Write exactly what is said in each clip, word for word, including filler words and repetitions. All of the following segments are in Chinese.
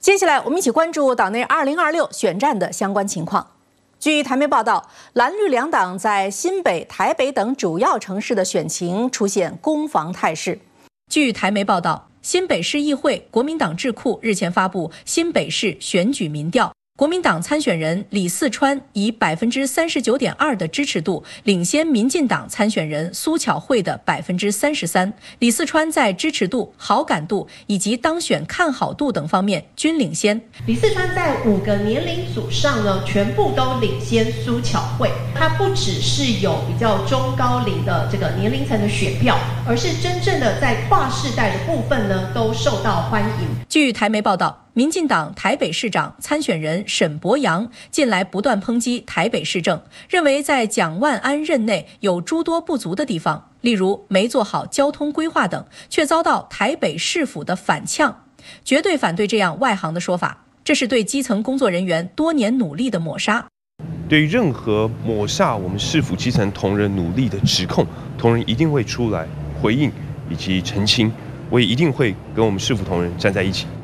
接下来，我们一起关注岛内二零二六选战的相关情况。据台媒报道，蓝绿两党在新北、台北等主要城市的选情出现攻防态势。据台媒报道，新北市议会国民党智库日前发布新北市选举民调。 国民党参选人李四川以百分之三十九点二的支持度领先民进党参选人苏巧慧的百分之三十三。李四川在支持度、好感度以及当选看好度等方面均领先。 李四川在五个年龄组上呢，全部都领先苏巧慧。他不只是有比较中高龄的这个年龄层的选票，而是真正的在跨世代的部分呢，都受到欢迎。 据台媒报道。 民进党台北市长参选人沈伯洋近来不断抨击台北市政，认为在蒋万安任内有诸多不足的地方，例如没做好交通规划等，却遭到台北市府的反呛，绝对反对这样外行的说法，这是对基层工作人员多年努力的抹杀。 对于任何抹煞我们市府基层同仁努力的指控，同仁一定会出来回应以及澄清，我也一定会跟我们市府同仁站在一起。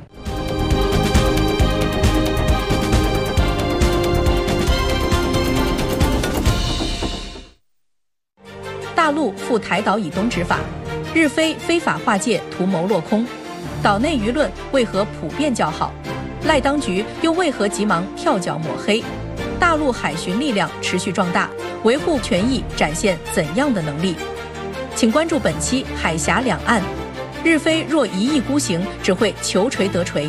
大陆赴台岛以东执法，日非非法划界图谋落空，岛内舆论为何普遍较好？赖当局又为何急忙跳脚抹黑？大陆海巡力量持续壮大，维护权益展现怎样的能力？请关注本期海峡两岸。日非若一意孤行，只会求锤得锤。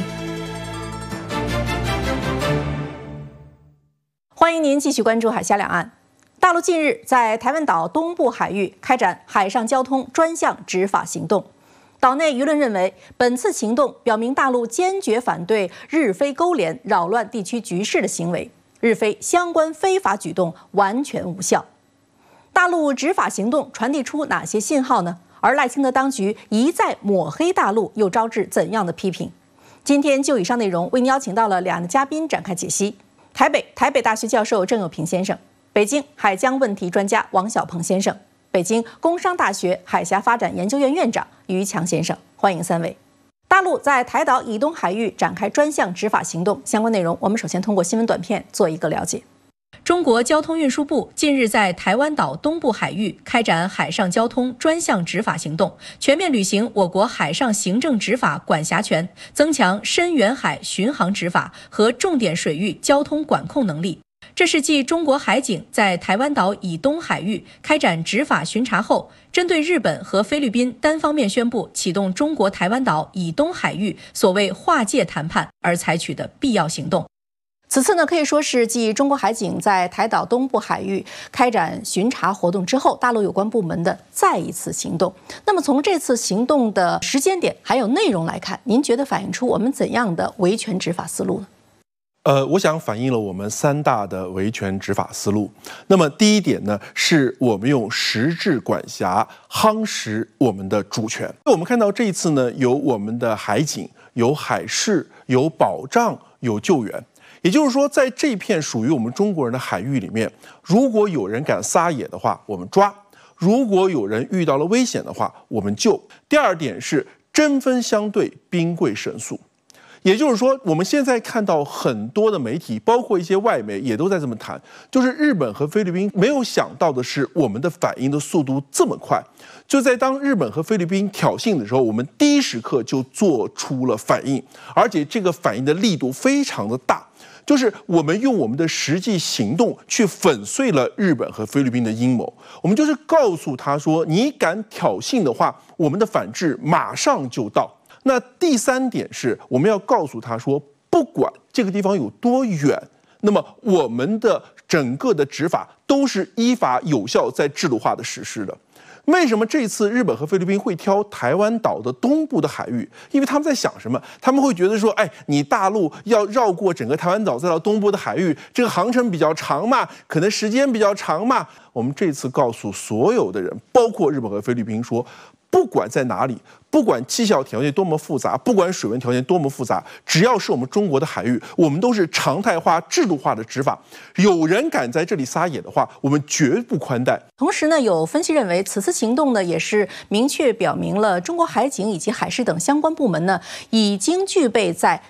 欢迎您继续关注海峡两岸。 大陆近日在台湾岛东部海域开展海上交通专项执法行动，岛内舆论认为，本次行动表明大陆坚决反对日非勾连扰乱地区局势的行为，日非相关非法举动完全无效。大陆执法行动传递出哪些信号呢？而赖清德当局一再抹黑大陆，又招致怎样的批评？今天就以上内容为您邀请到了两岸的嘉宾展开解析：台北台北大学教授郑友平先生。 北京海疆问题专家王小鹏先生，北京工商大学海峡发展研究院院长于强先生，欢迎三位。大陆在台岛以东海域展开专项执法行动，相关内容我们首先通过新闻短片做一个了解。中国交通运输部近日在台湾岛东部海域开展海上交通专项执法行动，全面履行我国海上行政执法管辖权，增强深远海巡航执法和重点水域交通管控能力。 这是继中国海警在台湾岛以东海域开展执法巡查后，针对日本和菲律宾单方面宣布启动中国台湾岛以东海域所谓划界谈判而采取的必要行动。此次呢，可以说是继中国海警在台岛东部海域开展巡查活动之后，大陆有关部门的再一次行动。那么从这次行动的时间点还有内容来看，您觉得反映出我们怎样的维权执法思路呢？ 呃，我想反映了我们三大的维权执法思路。那么第一点呢，是我们用实质管辖夯实我们的主权。我们看到这一次呢，有我们的海警，有海事，有保障，有救援。也就是说，在这片属于我们中国人的海域里面，如果有人敢撒野的话，我们抓；如果有人遇到了危险的话，我们救。第二点是针锋相对，兵贵神速。 也就是说，我们现在看到很多的媒体，包括一些外媒，也都在这么谈，就是日本和菲律宾没有想到的是，我们的反应的速度这么快。就在当日本和菲律宾挑衅的时候，我们第一时刻就做出了反应，而且这个反应的力度非常的大。 就是我们用我们的实际行动去粉碎了日本和菲律宾的阴谋。我们就是告诉他说，你敢挑衅的话，我们的反制马上就到。那第三点是，我们要告诉他说，不管这个地方有多远，那么我们的整个的执法都是依法有效、在制度化的实施的。 为什么这次日本和菲律宾会挑台湾岛的东部的海域？因为他们在想什么？他们会觉得说，哎，你大陆要绕过整个台湾岛，再到东部的海域，这个航程比较长嘛，可能时间比较长嘛。我们这次告诉所有的人，包括日本和菲律宾说，不管在哪里，不管气象条件多么复杂，不管水文条件多么复杂，只要是我们中国的海域，我们都是常态化、制度化的执法。有人敢在这里撒野的话，我们绝不宽待。 同时呢，有分析认为，此次行动呢也是明确表明了中国海警以及海事等相关部门呢已经具备在